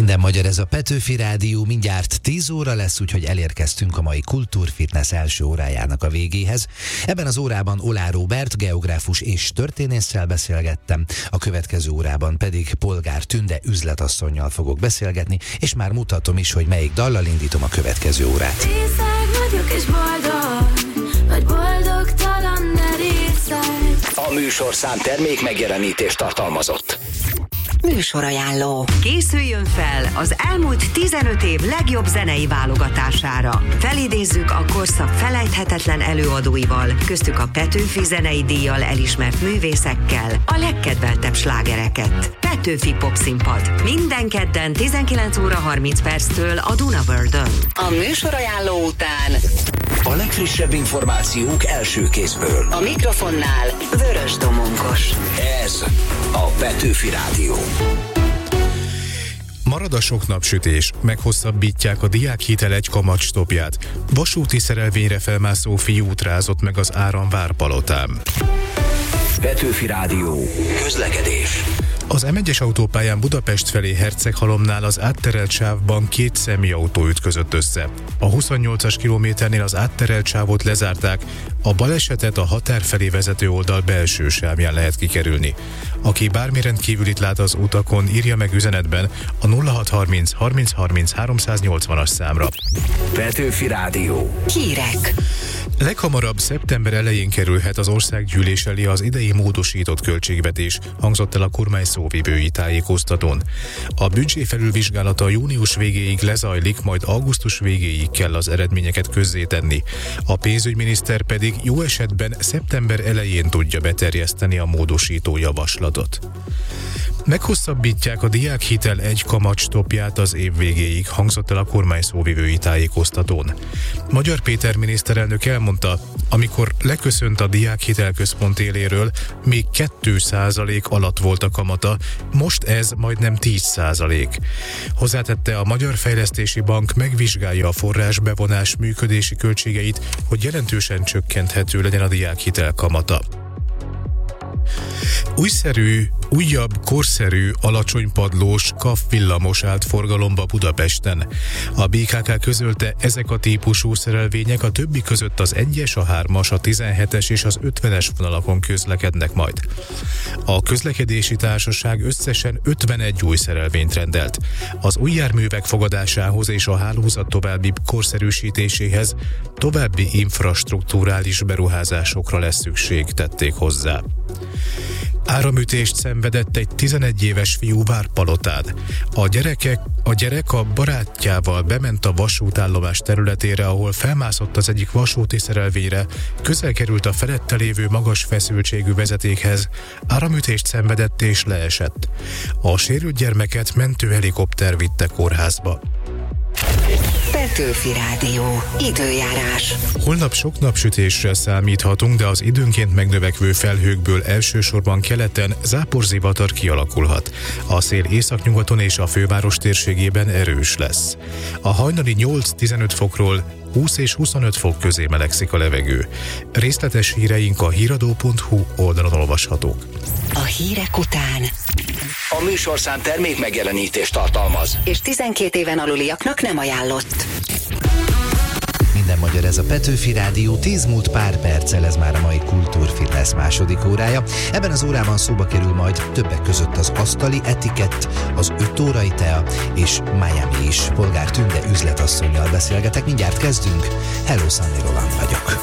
Minden magyar, ez a Petőfi Rádió, mindjárt 10 óra lesz, úgyhogy elérkeztünk a mai Kultúrfitness első órájának a végéhez. Ebben az órában Oláh Róbert, geográfus és történésszel beszélgettem, a következő órában pedig Polgár Tünde üzletasszonnyal fogok beszélgetni, és már mutatom is, hogy melyik dallal indítom a következő órát. Részeg vagyok és boldog, vagy boldogtalan, ne részeg. A műsorszám termék megjelenítést tartalmazott. Műsorajánló. Készüljön fel az elmúlt 15 év legjobb zenei válogatására. Felidézzük a korszak felejthetetlen előadóival, köztük a Petőfi zenei díjjal elismert művészekkel a legkedveltebb slágereket. Petőfi Popszínpad. Minden kedden 19 óra 30 perctől a Dunavördön. A műsorajánló után a legfrissebb információk első kézből. a mikrofonnál Vörös Domonkos. Ez a Petőfi Rádió. Marad a sok napsütés, meghosszabbítják a diákhitel egy kamatstopját. Vasúti szerelvényre felmászó fiú útrázott meg az Áram-Várpalotán. Petőfi Rádió. Közlekedés. Az M1-es autópályán Budapest felé Herceghalomnál az átterelt sávban két személyautó ütközött össze. A 28-as kilométernél az átterelt sávot lezárták, a balesetet a határ felé vezető oldal belső sávján lehet kikerülni. Aki bármi rendkívülit lát az utakon, írja meg üzenetben a 0630 30 30 380-as számra. Petőfi Rádió. Hírek. Leghamarabb szeptember elején kerülhet az országgyűlés elé az idei módosított költségvetés, hangzott el a kormány szóvivői tájékoztatón. A büdzsé felülvizsgálata június végéig lezajlik, majd augusztus végéig kell az eredményeket közzétenni. A pénzügyminiszter pedig jó esetben szeptember elején tudja beterjeszteni a módosító javaslatot. Meghosszabbítják a diákhitel egy kamatstopját az év végéig, hangzott el a kormány szóvivői tájékoztatón. Magyar Péter miniszterelnök elmondta, amikor leköszönt a diákhitel központ éléről, még 2% alatt volt a kamata, most ez majdnem 10%. Hozzátette, a Magyar Fejlesztési Bank megvizsgálja a forrásbevonás működési költségeit, hogy jelentősen csökkenthető legyen a diákhitel kamata. Újabb, korszerű, alacsonypadlós KAF villamos állt forgalomba Budapesten. A BKK közölte, ezek a típusú szerelvények a többi között az 1-es, a 3-as, a 17-es és az 50-es vonalakon közlekednek majd. A közlekedési társaság összesen 51 új szerelvényt rendelt. Az új járművek fogadásához és a hálózat további korszerűsítéséhez további infrastrukturális beruházásokra lesz szükség, tették hozzá. Áramütést szenvedett egy 11 éves fiú Várpalotán. A gyerek a barátjával bement a vasútállomás területére, ahol felmászott az egyik vasúti szerelvényre, közel került a felette lévő magas feszültségű vezetékhez, áramütést szenvedett és leesett. A sérült gyermeket mentőhelikopter vitte kórházba. Petőfi Rádió. Időjárás. Holnap sok napsütésre számíthatunk, de az időnként megnövekvő felhőkből elsősorban keleten záporzivatar kialakulhat. A szél északnyugaton és a főváros térségében erős lesz. A hajnali 8-15 fokról 20 és 25 fok közé melegszik a levegő. Részletes híreink a híradó.hu oldalon olvashatók. A hírek után A műsorszám termék megjelenítést tartalmaz. és 12 éven aluliaknak nem ajánlott. Minden magyar, ez a Petőfi Rádió, 10 múlt pár perccel, ez már a mai Kultúrfitness második órája. Ebben az órában szóba kerül majd többek között az asztali etikett, az 5 órai tea és Miami is. Polgár Tünde üzletasszonnyal beszélgetek, mindjárt kezdünk. Hello, Sunny Roland vagyok.